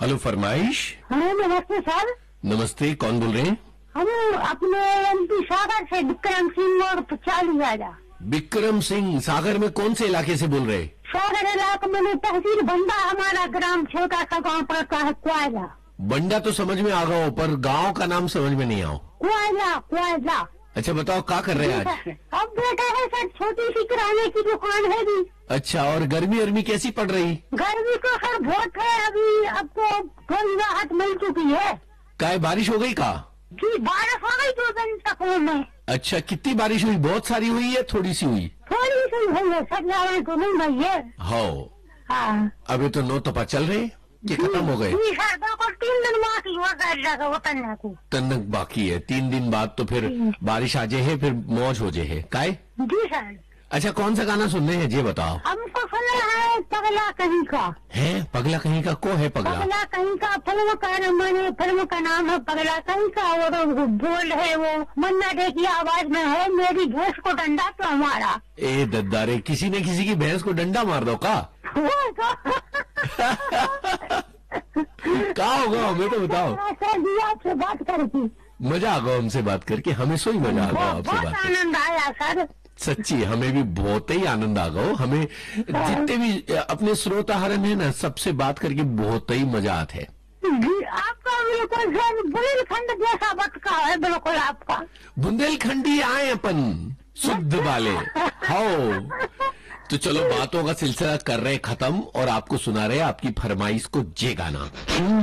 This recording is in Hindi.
हेलो फरमाइश। हेलो नमस्ते सर। नमस्ते, कौन बोल रहे हैं? हम अपने एमपी सागर से विक्रम सिंह और चालू राजा। विक्रम सिंह, सागर में कौन से इलाके से बोल रहे हैं? सागर इलाके में तहसील बंदा, हमारा ग्राम छोटा सा गाँव पड़ता है कोयला। बंडा तो समझ में आ गया, पर गांव का नाम समझ में नहीं आओ। कोयला कोयला। अच्छा बताओ, क्या कर रहे हैं आज? अब बेटा है सर, छोटी सी किराने की दुकान है भी। अच्छा, और गर्मी अर्मी कैसी पड़ रही? गर्मी तो सर बहुत है अभी, अब तो थोड़ी राहत मिल चुकी है। काय बारिश हो गई का? जी बारिश हो गई 2 दिन तक में। अच्छा, कितनी बारिश हुई? बहुत सारी हुई है थोड़ी सी हुई? थोड़ी सी हुई है सर, ज्यादा तो नहीं हुई है। हो, हाँ अभी तो 9 तपा चल रहे कि खत्म हो गए? जी सर, बिल्कुल 3 दिन बाकी हुआ जाएगा उतरने को। तनक बाकी है, 3 दिन बाद तो फिर बारिश आ जाए है, फिर मौज हो जाए है। काय? जी सर। अच्छा, कौन सा गाना सुनने हैं ये बताओ? हमको सुना है पगला कहीं का। है पगला कहीं का? को है पगला? पगला कहीं का फिल्म का मैंने, फिल्म का नाम है पगला कहीं का, और बोल है वो मन्ना डे की आवाज में है, मेरी भैंस को डंडा तो हमारा। ए दद्दारे, किसी ने किसी की भैंस को डंडा मार दो का? क्या होगा हमें तो बताओ। सर जी आपसे बात करके मजा आ गया, हमसे बात करके हमें सोई मजा आ गया आपसे बहुत बात करके। आनंद आया सर। सच्ची हमें भी बहुत ही आनंद आ गया। हमें जितने भी अपने श्रोता हरण है ना, सबसे बात करके बहुत ही मजा आता है। जी आपका बिल्कुल बुंदेलखंड जैसा बटका है, बिल्कुल आपका। बुंदेलखंडी आए अपन शुद्ध वाले हो। तो चलो, बातों का सिलसिला कर रहे खत्म और आपको सुना रहे आपकी फरमाइश को जे गाना।